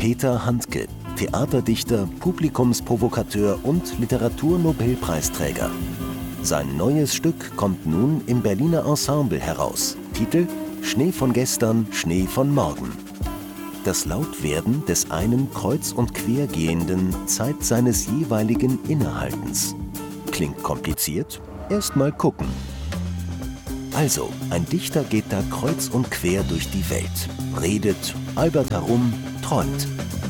Peter Handke, Theaterdichter, Publikumsprovokateur und Literaturnobelpreisträger. Sein neues Stück kommt nun im Berliner Ensemble heraus. Titel: Schnee von gestern, Schnee von morgen. Das Lautwerden des einen kreuz- und quergehenden Zeit seines jeweiligen Innehaltens. Klingt kompliziert? Erst mal gucken. Also, ein Dichter geht da kreuz und quer durch die Welt, redet, albert herum, träumt.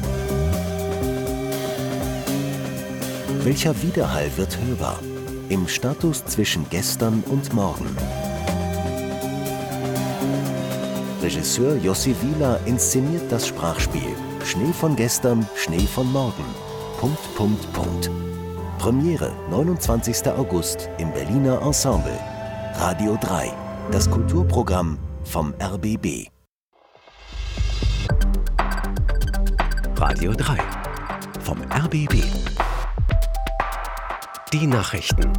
Welcher Widerhall wird hörbar? Im Status zwischen gestern und morgen. Regisseur Jossi Wieler inszeniert das Sprachspiel Schnee von gestern, Schnee von morgen. ... Premiere 29. August im Berliner Ensemble. Radio 3, das Kulturprogramm vom RBB. Radio 3 vom RBB. Die Nachrichten.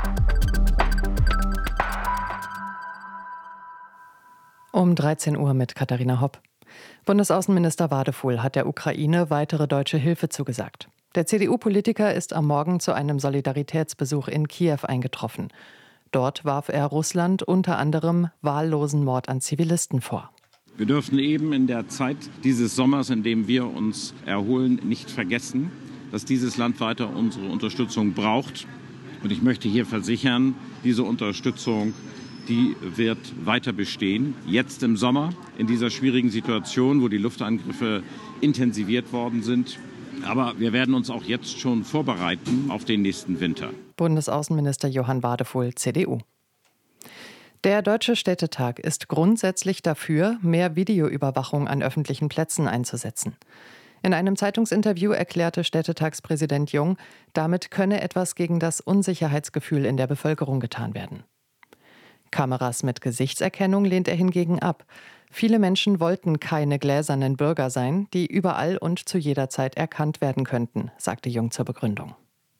Um 13 Uhr mit Katharina Hopp. Bundesaußenminister Wadefuhl hat der Ukraine weitere deutsche Hilfe zugesagt. Der CDU-Politiker ist am Morgen zu einem Solidaritätsbesuch in Kiew eingetroffen. Dort warf er Russland unter anderem wahllosen Mord an Zivilisten vor. Wir dürfen eben in der Zeit dieses Sommers, in dem wir uns erholen, nicht vergessen, dass dieses Land weiter unsere Unterstützung braucht. Und ich möchte hier versichern, diese Unterstützung, die wird weiter bestehen. Jetzt im Sommer, in dieser schwierigen Situation, wo die Luftangriffe intensiviert worden sind. Aber wir werden uns auch jetzt schon vorbereiten auf den nächsten Winter. Bundesaußenminister Johann Wadefuhl, CDU. Der Deutsche Städtetag ist grundsätzlich dafür, mehr Videoüberwachung an öffentlichen Plätzen einzusetzen. In einem Zeitungsinterview erklärte Städtetagspräsident Jung, damit könne etwas gegen das Unsicherheitsgefühl in der Bevölkerung getan werden. Kameras mit Gesichtserkennung lehnt er hingegen ab. Viele Menschen wollten keine gläsernen Bürger sein, die überall und zu jeder Zeit erkannt werden könnten, sagte Jung zur Begründung.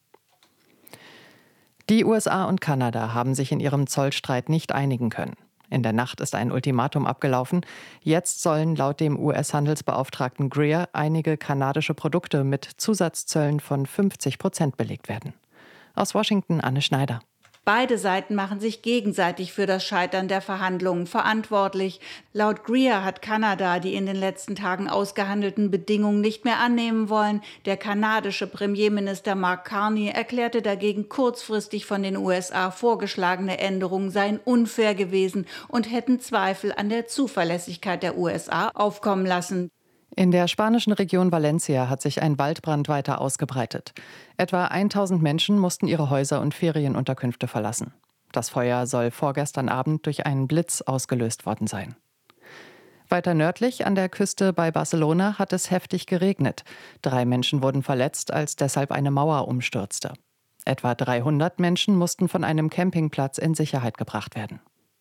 Die USA und Kanada haben sich in ihrem Zollstreit nicht einigen können. In der Nacht ist ein Ultimatum abgelaufen. Jetzt sollen laut dem US-Handelsbeauftragten Greer einige kanadische Produkte mit Zusatzzöllen von 50% belegt werden. Aus Washington Anne Schneider. Beide Seiten machen sich gegenseitig für das Scheitern der Verhandlungen verantwortlich. Laut Greer hat Kanada die in den letzten Tagen ausgehandelten Bedingungen nicht mehr annehmen wollen. Der kanadische Premierminister Mark Carney erklärte dagegen, kurzfristig von den USA vorgeschlagene Änderungen seien unfair gewesen und hätten Zweifel an der Zuverlässigkeit der USA aufkommen lassen. In der spanischen Region Valencia hat sich ein Waldbrand weiter ausgebreitet. Etwa 1000 Menschen mussten ihre Häuser und Ferienunterkünfte verlassen. Das Feuer soll vorgestern Abend durch einen Blitz ausgelöst worden sein. Weiter nördlich an der Küste bei Barcelona hat es heftig geregnet. 3 Menschen wurden verletzt, als deshalb eine Mauer umstürzte. Etwa 300 Menschen mussten von einem Campingplatz in Sicherheit gebracht werden.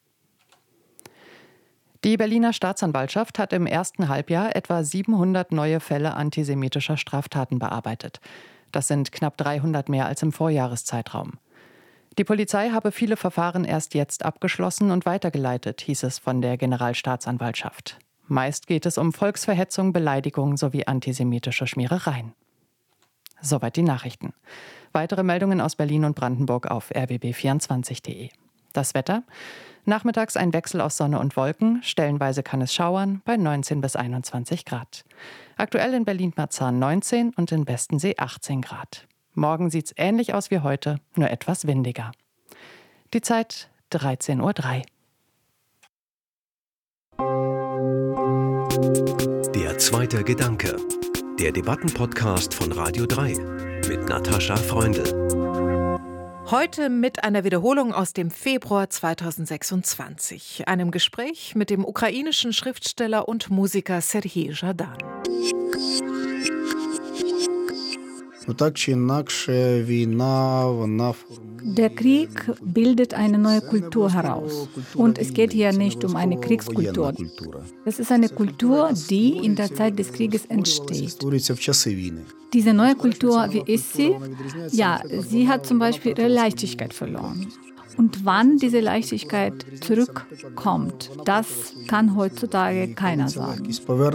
Die Berliner Staatsanwaltschaft hat im ersten Halbjahr etwa 700 neue Fälle antisemitischer Straftaten bearbeitet. Das sind knapp 300 mehr als im Vorjahreszeitraum. Die Polizei habe viele Verfahren erst jetzt abgeschlossen und weitergeleitet, hieß es von der Generalstaatsanwaltschaft. Meist geht es um Volksverhetzung, Beleidigung sowie antisemitische Schmierereien. Soweit die Nachrichten. Weitere Meldungen aus Berlin und Brandenburg auf rbb24.de. Das Wetter: Nachmittags ein Wechsel aus Sonne und Wolken, stellenweise kann es schauern bei 19 bis 21 Grad. Aktuell in Berlin-Marzahn 19 und in Westensee 18 Grad. Morgen sieht es ähnlich aus wie heute, nur etwas windiger. Die Zeit 13:03 Uhr. Der zweite Gedanke. Der Debattenpodcast von Radio 3 mit Natascha Freundl. Heute mit einer Wiederholung aus dem Februar 2026, einem Gespräch mit dem ukrainischen Schriftsteller und Musiker Serhij Zhadan. Der Krieg bildet eine neue Kultur heraus. Und es geht hier nicht um eine Kriegskultur. Es ist eine Kultur, die in der Zeit des Krieges entsteht. Diese neue Kultur, wie ist sie? Ja, sie hat zum Beispiel ihre Leichtigkeit verloren. Und wann diese Leichtigkeit zurückkommt, das kann heutzutage keiner sagen.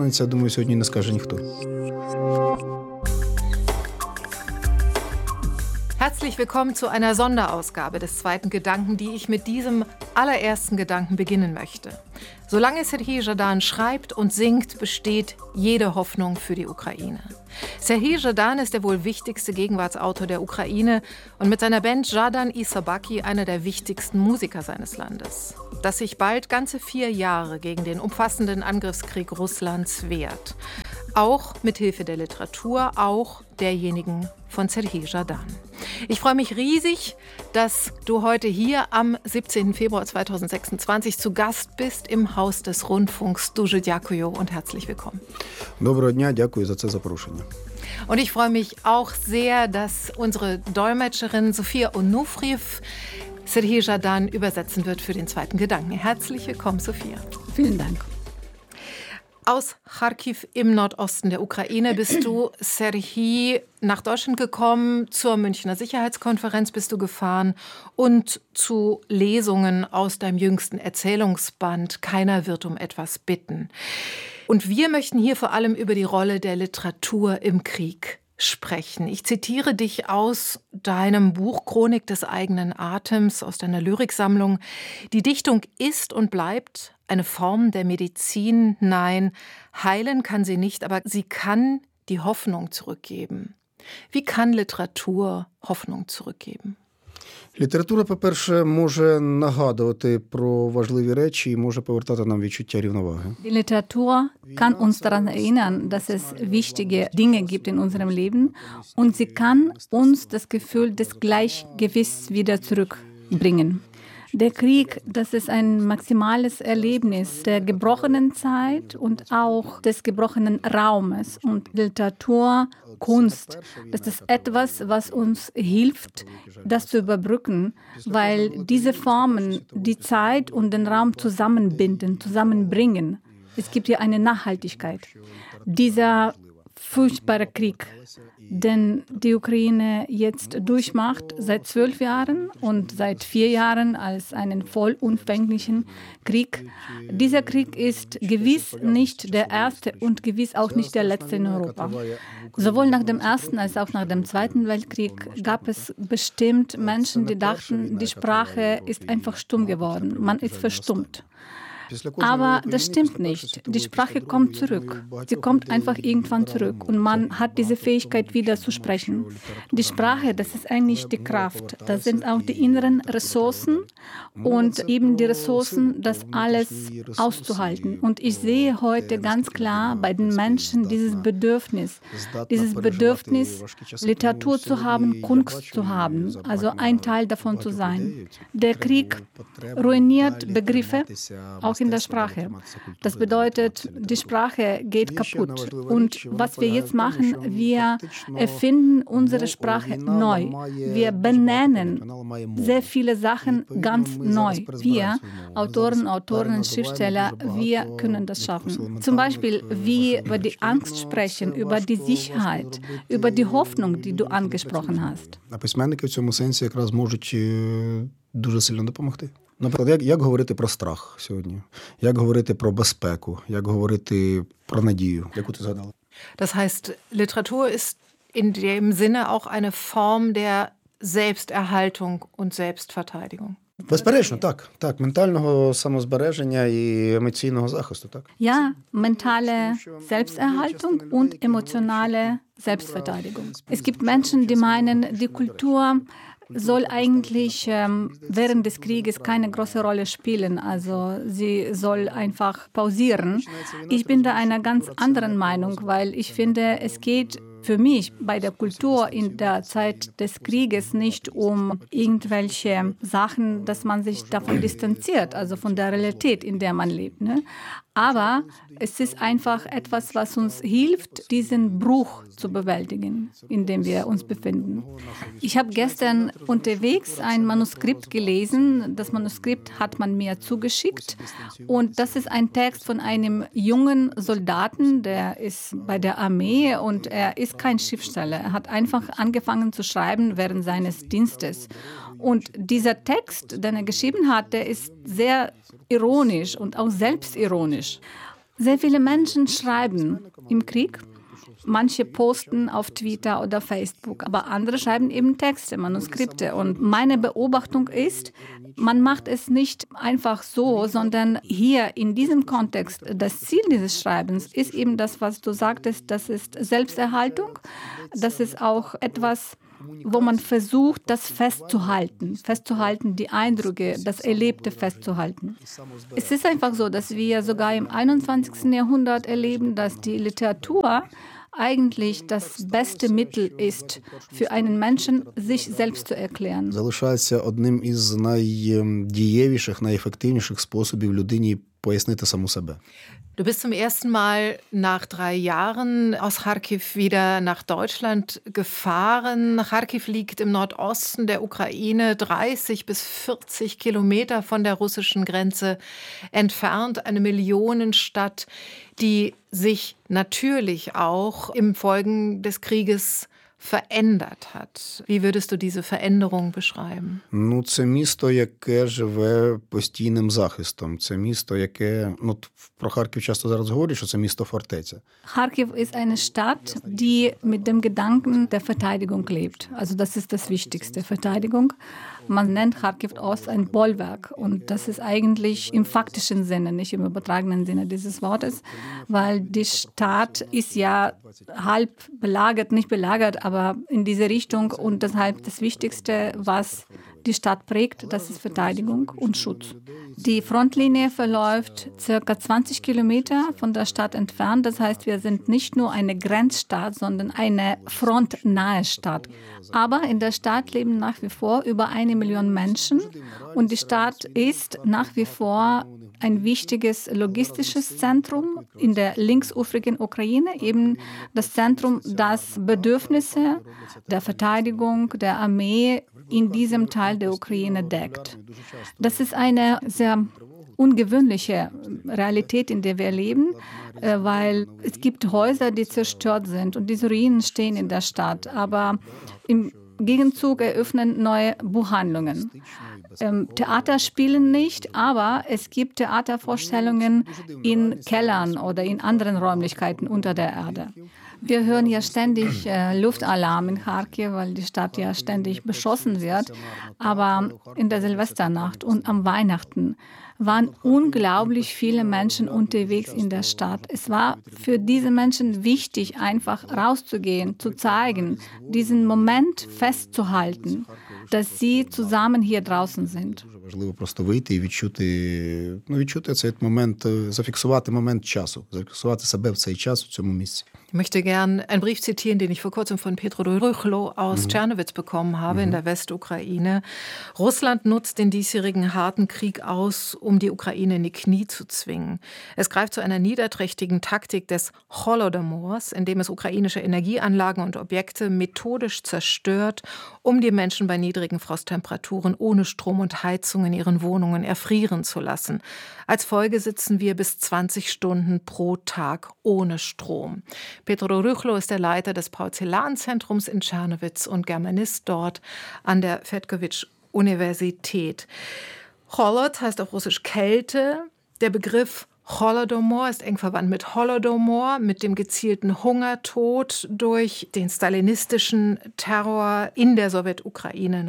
Herzlich willkommen zu einer Sonderausgabe des zweiten Gedanken, die ich mit diesem allerersten Gedanken beginnen möchte. Solange Serhij Zhadan schreibt und singt, besteht jede Hoffnung für die Ukraine. Serhij Zhadan ist der wohl wichtigste Gegenwartsautor der Ukraine und mit seiner Band Zhadan i Sobaki einer der wichtigsten Musiker seines Landes, das sich bald ganze 4 Jahre gegen den umfassenden Angriffskrieg Russlands wehrt. Auch mit Hilfe der Literatur, auch derjenigen von Serhij Zhadan. Ich freue mich riesig, dass du heute hier am 17. Februar 2026 zu Gast bist im Haus des Rundfunks. Дуже дякую und herzlich willkommen. Доброго дня, дякую за це запрошення. Und ich freue mich auch sehr, dass unsere Dolmetscherin Sophia Onufriev Serhij Zhadan übersetzen wird für den zweiten Gedanken. Herzlich willkommen, Sophia. Vielen Dank. Aus Charkiw im Nordosten der Ukraine bist du, Serhij, nach Deutschland gekommen. Zur Münchner Sicherheitskonferenz bist du gefahren und zu Lesungen aus deinem jüngsten Erzählungsband Keiner wird um etwas bitten. Und wir möchten hier vor allem über die Rolle der Literatur im Krieg sprechen. Ich zitiere dich aus deinem Buch Chronik des eigenen Atems, aus deiner Lyriksammlung. Die Dichtung ist und bleibt eine Form der Medizin. Nein, heilen kann sie nicht, aber sie kann die Hoffnung zurückgeben. Wie kann Literatur Hoffnung zurückgeben? Література, по-перше, може нагадувати про важливі речі і може повертати нам відчуття рівноваги. Die Literatur kann uns daran erinnern, dass es wichtige Dinge gibt in unserem Leben und sie kann uns das Gefühl des Gleichgewichts wieder zurückbringen. Der Krieg, das ist ein maximales Erlebnis der gebrochenen Zeit und auch des gebrochenen Raumes. Und Literatur, Kunst, das ist etwas, was uns hilft, das zu überbrücken, weil diese Formen die Zeit und den Raum zusammenbinden, zusammenbringen. Es gibt hier eine Nachhaltigkeit. Dieser furchtbare Krieg, den die Ukraine jetzt durchmacht seit 12 Jahren und seit 4 Jahren als einen vollumfänglichen Krieg. Dieser Krieg ist gewiss nicht der erste und gewiss auch nicht der letzte in Europa. Sowohl nach dem Ersten als auch nach dem Zweiten Weltkrieg gab es bestimmt Menschen, die dachten, die Sprache ist einfach stumm geworden. Man ist verstummt. Aber das stimmt nicht. Die Sprache kommt zurück. Sie kommt einfach irgendwann zurück und man hat diese Fähigkeit, wieder zu sprechen. Die Sprache, das ist eigentlich die Kraft. Das sind auch die inneren Ressourcen und eben die Ressourcen, das alles auszuhalten. Und ich sehe heute ganz klar bei den Menschen dieses Bedürfnis, Literatur zu haben, Kunst zu haben, also ein Teil davon zu sein. Der Krieg ruiniert Begriffe, auch in der Sprache. Das bedeutet, die Sprache geht kaputt. Und was wir jetzt machen, wir erfinden unsere Sprache neu. Wir benennen sehr viele Sachen ganz neu. Wir, Autoren, Schriftsteller, wir können das schaffen. Zum Beispiel, wie über die Angst sprechen, über die Sicherheit, über die Hoffnung, die du angesprochen hast. Письменники в цьому сенсі якраз можуть дуже сильно допомогти. Наприклад, як говорити про страх сьогодні? Як говорити про безпеку? Як говорити про надію? Яку ти згадала? Das heißt, Literatur ist in dem Sinne auch eine Form der Selbsterhaltung und Selbstverteidigung. Безперечно, так. Ментального самозбереження і емоційного захисту, так. Ja, mentale Selbsterhaltung und emotionale Selbstverteidigung. Es gibt Menschen, die meinen, die Kultur soll eigentlich während des Krieges keine große Rolle spielen. Also sie soll einfach pausieren. Ich bin da einer ganz anderen Meinung, weil ich finde, es geht für mich bei der Kultur in der Zeit des Krieges nicht um irgendwelche Sachen, dass man sich davon distanziert, also von der Realität, in der man lebt. Ne? Aber es ist einfach etwas, was uns hilft, diesen Bruch zu bewältigen, in dem wir uns befinden. Ich habe gestern unterwegs ein Manuskript gelesen. Das Manuskript hat man mir zugeschickt. Und das ist ein Text von einem jungen Soldaten, der ist bei der Armee und er ist kein Schriftsteller. Er hat einfach angefangen zu schreiben während seines Dienstes. Und dieser Text, den er geschrieben hat, der ist sehr ironisch und auch selbstironisch. Sehr viele Menschen schreiben im Krieg. Manche posten auf Twitter oder Facebook, aber andere schreiben eben Texte, Manuskripte. Und meine Beobachtung ist, man macht es nicht einfach so, sondern hier in diesem Kontext, das Ziel dieses Schreibens ist eben das, was du sagtest, das ist Selbsterhaltung, das ist auch etwas, wo man versucht, das festzuhalten, die Eindrücke, das Erlebte festzuhalten. Es ist einfach so, dass wir sogar im 21. Jahrhundert erleben, dass die Literatur eigentlich das beste Mittel ist für einen Menschen, sich selbst zu erklären. Залишається одним із найдієвіших, найефективніших способів людині пояснити саму себе. Du bist zum ersten Mal nach 3 Jahren aus Charkiw wieder nach Deutschland gefahren. Charkiw liegt im Nordosten der Ukraine, 30 bis 40 Kilometer von der russischen Grenze entfernt. Eine Millionenstadt, die sich natürlich auch im Folgen des Krieges verändert hat. Wie würdest du diese Veränderung beschreiben? Це місто, яке живе постійним захистом. Це місто, яке, про Харків часто зараз говорять, що це місто-фортеця. Charkiw ist eine Stadt, die mit dem Gedanken der Verteidigung lebt. Also das ist das Wichtigste, Verteidigung. Man nennt Charkiw Ost ein Bollwerk und das ist eigentlich im faktischen Sinne, nicht im übertragenen Sinne dieses Wortes, weil die Stadt ist ja halb belagert, nicht belagert, aber in diese Richtung und deshalb das Wichtigste, was die Stadt prägt, das ist Verteidigung und Schutz. Die Frontlinie verläuft ca. 20 Kilometer von der Stadt entfernt. Das heißt, wir sind nicht nur eine Grenzstadt, sondern eine frontnahe Stadt. Aber in der Stadt leben nach wie vor über 1 Million Menschen und die Stadt ist nach wie vor ein wichtiges logistisches Zentrum in der linksufrigen Ukraine, eben das Zentrum, das Bedürfnisse der Verteidigung der Armee in diesem Teil der Ukraine deckt. Das ist eine sehr ungewöhnliche Realität, in der wir leben, weil es gibt Häuser, die zerstört sind und diese Ruinen stehen in der Stadt, aber im Gegenzug eröffnen neue Buchhandlungen. Theater spielen nicht, aber es gibt Theatervorstellungen in Kellern oder in anderen Räumlichkeiten unter der Erde. Wir hören ja ständig Luftalarm in Charkiw, weil die Stadt ja ständig beschossen wird. Aber in der Silvesternacht und am Weihnachten waren unglaublich viele Menschen unterwegs in der Stadt. Es war für diese Menschen wichtig, einfach rauszugehen, zu zeigen, diesen Moment festzuhalten, dass sie zusammen hier draußen sind. Важливо просто вийти і відчути цей момент, зафіксувати момент часу, зафіксувати себе в цей час, в цьому місці. Ich möchte gern einen Brief zitieren, den ich vor kurzem von Petro Rychlo aus Czernowitz bekommen habe, in der Westukraine. Russland nutzt den diesjährigen harten Krieg aus, um die Ukraine in die Knie zu zwingen. Es greift zu einer niederträchtigen Taktik des Holodomors, in dem es ukrainische Energieanlagen und Objekte methodisch zerstört, um die Menschen bei niedrigen Frosttemperaturen ohne Strom und Heizung in ihren Wohnungen erfrieren zu lassen. Als Folge sitzen wir bis 20 Stunden pro Tag ohne Strom. Petro Rychlo ist der Leiter des Porzellanzentrums in Czernowitz und Germanist dort an der Fetkowitsch-Universität. Cholod heißt auf Russisch Kälte. Der Begriff Holodomor ist eng verwandt mit Holodomor, mit dem gezielten Hungertod durch den stalinistischen Terror in der Sowjetukraine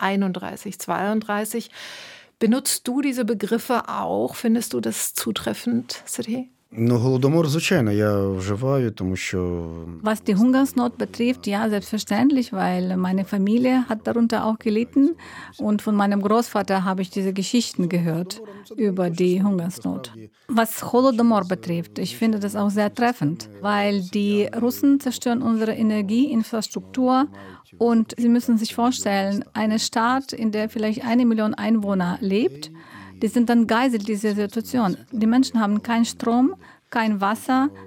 1931, 1932. Benutzt du diese Begriffe auch? Findest du das zutreffend, Serhij? Голодомор, звичайно, я вживаю, тому що... Was die Hungersnot betrifft, ja, selbstverständlich, weil meine Familie hat darunter auch gelitten und von meinem Großvater habe ich diese Geschichten gehört über die Hungersnot. Was Holodomor betrifft, ich finde das auch sehr treffend, weil die Russen zerstören unsere Energieinfrastruktur und Sie müssen sich vorstellen, eine Stadt, in der vielleicht 1 Million Einwohner lebt, die sind dann Geisel dieser Situation. Die Menschen haben keinen Strom, kein Wasser,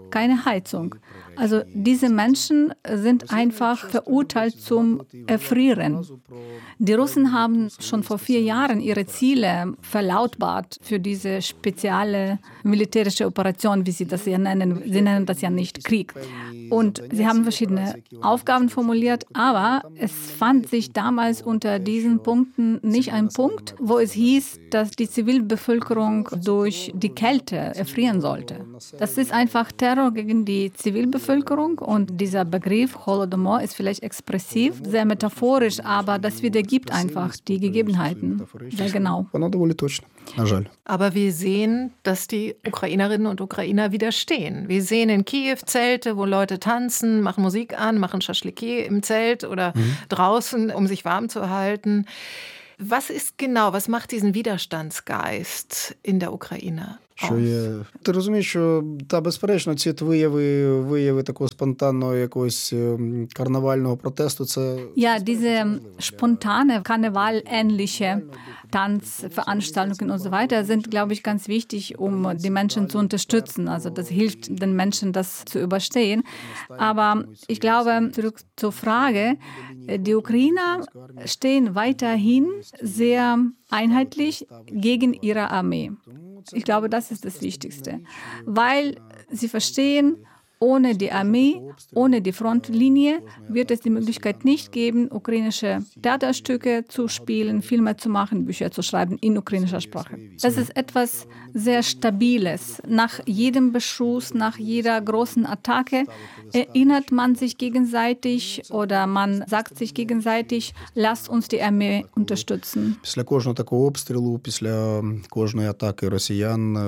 keine Heizung. Also diese Menschen sind einfach verurteilt zum Erfrieren. Die Russen haben schon vor 4 Jahren ihre Ziele verlautbart für diese spezielle militärische Operation, wie sie das ja nennen. Sie nennen das ja nicht Krieg. Und sie haben verschiedene Aufgaben formuliert, aber es fand sich damals unter diesen Punkten nicht ein Punkt, wo es hieß, dass die Zivilbevölkerung durch die Kälte erfrieren sollte. Das ist einfach Terror gegen die Zivilbevölkerung und dieser Begriff Holodomor ist vielleicht expressiv, sehr metaphorisch, aber das wiedergibt einfach die Gegebenheiten sehr genau. Aber wir sehen, dass die Ukrainerinnen und Ukrainer widerstehen. Wir sehen in Kiew Zelte, wo Leute tanzen, machen Musik an, machen Schaschliki im Zelt oder draußen, um sich warm zu halten. Was macht diesen Widerstandsgeist in der Ukraine aus? Ти розумієш, що, безперечно, ці вияви такого спонтанного якогось карнавального протесту, це... Ja, diese spontane, karnevalähnliche Tanzveranstaltungen und so weiter sind, glaube ich, ganz wichtig, um die Menschen zu unterstützen. Also das hilft den Menschen, das zu überstehen. Aber ich glaube, zurück zur Frage, die Ukrainer stehen weiterhin sehr einheitlich gegen ihre Armee. Ich glaube, das ist das Wichtigste, weil sie verstehen, ohne die Armee, ohne die Frontlinie wird es die Möglichkeit nicht geben, ukrainische Theaterstücke zu spielen, Filme zu machen, Bücher zu schreiben in ukrainischer Sprache. Das ist etwas sehr Stabiles. Nach jedem Beschuss, nach jeder großen Attacke erinnert man sich gegenseitig oder man sagt sich gegenseitig, lasst uns die Armee unterstützen. Після кожного такого обстрілу, після кожної атаки росіян,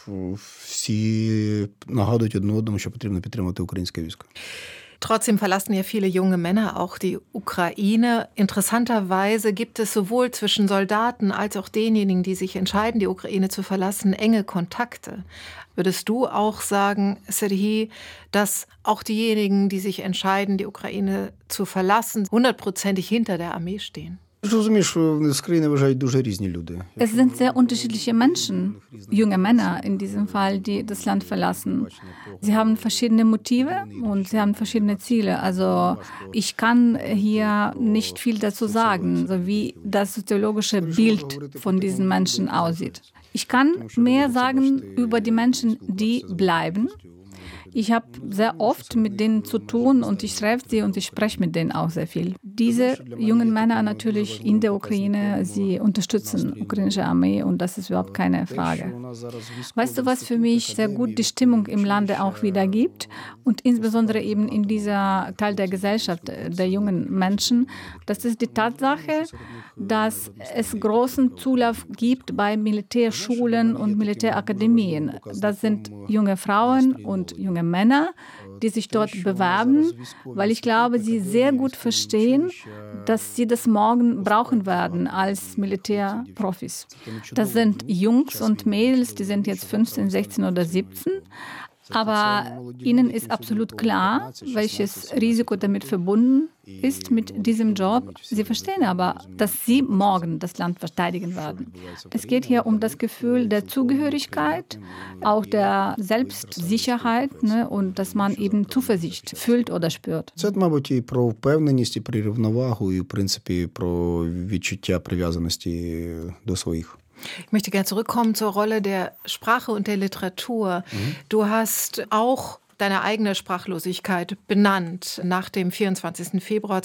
всі нагадують одне одному, що потрібно підтримати українське військо. Trotzdem verlassen ja viele junge Männer auch die Ukraine. Interessanterweise gibt es sowohl zwischen Soldaten als auch denjenigen, die sich entscheiden, die Ukraine zu verlassen, enge Kontakte. Würdest du auch sagen, Serhii, dass auch diejenigen, die sich entscheiden, die Ukraine zu verlassen, 100%ig hinter der Armee stehen? Es sind sehr unterschiedliche Menschen, junge Männer in diesem Fall, die das Land verlassen. Sie haben verschiedene Motive und sie haben verschiedene Ziele. Also ich kann hier nicht viel dazu sagen, so wie das soziologische Bild von diesen Menschen aussieht. Ich kann mehr sagen über die Menschen, die bleiben. Ich habe sehr oft mit denen zu tun und ich schreibe sie und ich spreche mit denen auch sehr viel. Diese jungen Männer natürlich in der Ukraine, sie unterstützen die ukrainische Armee und das ist überhaupt keine Frage. Weißt du, was für mich sehr gut die Stimmung im Lande auch wiedergibt und insbesondere eben in dieser Teil der Gesellschaft, der jungen Menschen, das ist die Tatsache, dass es großen Zulauf gibt bei Militärschulen und Militärakademien. Das sind junge Frauen und junge Männer, die sich dort bewerben, weil ich glaube, sie sehr gut verstehen, dass sie das morgen brauchen werden als Militärprofis. Das sind Jungs und Mädels, die sind jetzt 15, 16 oder 17. Aber ihnen ist absolut klar, welches Risiko damit verbunden ist mit diesem Job. Sie verstehen aber, dass sie morgen das Land verteidigen werden. Es geht hier um das Gefühl der Zugehörigkeit, auch der Selbstsicherheit, ne, und dass man eben Zuversicht fühlt oder spürt. Це, мабуть, і про впевненість, і про рівновагу, і, в принципі, про відчуття прив'язаності до своїх. Ich möchte gerne zurückkommen zur Rolle der Sprache und der Literatur. Du hast auch deine eigene Sprachlosigkeit benannt nach dem 24. Februar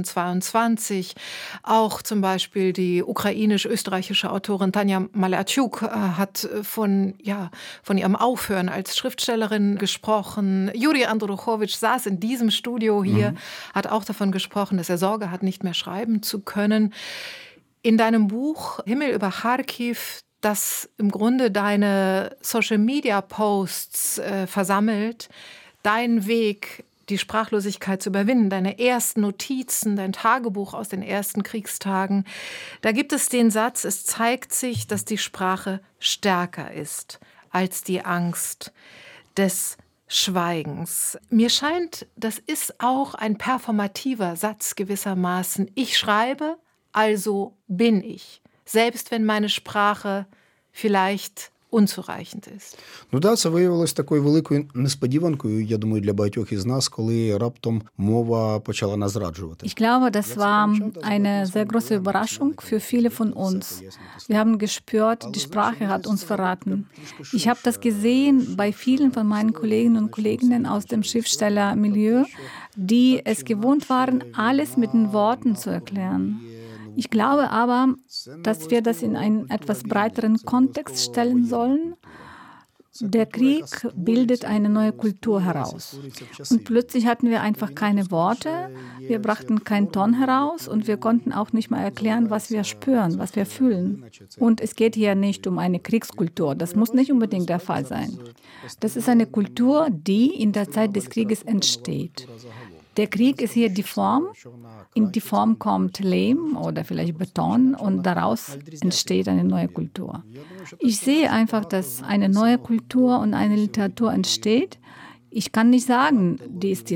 2022. Auch zum Beispiel die ukrainisch-österreichische Autorin Tanja Malarchuk hat von ihrem Aufhören als Schriftstellerin gesprochen. Juri Andruchowitsch saß in diesem Studio hier, hat auch davon gesprochen, dass er Sorge hat, nicht mehr schreiben zu können. In deinem Buch Himmel über Kharkiv, das im Grunde deine Social-Media-Posts versammelt, dein Weg, die Sprachlosigkeit zu überwinden, deine ersten Notizen, dein Tagebuch aus den ersten Kriegstagen, da gibt es den Satz, es zeigt sich, dass die Sprache stärker ist als die Angst des Schweigens. Mir scheint, das ist auch ein performativer Satz gewissermaßen. Ich schreibe, also bin ich. Selbst wenn meine Sprache vielleicht unzureichend ist. Ну да, це виявилось такою великою несподіванкою, я думаю, для багатьох із нас, коли раптом мова почала нас зраджувати. Ich glaube, das war eine sehr große Überraschung für viele von uns. Wir haben gespürt, die Sprache hat uns verraten. Ich habe das gesehen bei vielen von meinen Kolleginnen und Kollegen aus dem Schriftstellermilieu, die es gewohnt waren, alles mit den Worten zu erklären. Ich glaube aber, dass wir das in einen etwas breiteren Kontext stellen sollen. Der Krieg bildet eine neue Kultur heraus. Und plötzlich hatten wir einfach keine Worte, wir brachten keinen Ton heraus und wir konnten auch nicht mal erklären, was wir spüren, was wir fühlen. Und es geht hier nicht um eine Kriegskultur, das muss nicht unbedingt der Fall sein. Das ist eine Kultur, die in der Zeit des Krieges entsteht. Der Krieg ist hier die Form. In die Form kommt Lehm oder vielleicht Beton und daraus entsteht eine neue Kultur. Ich sehe einfach, dass eine neue Kultur und eine Literatur entsteht. Ich kann nicht sagen, die ist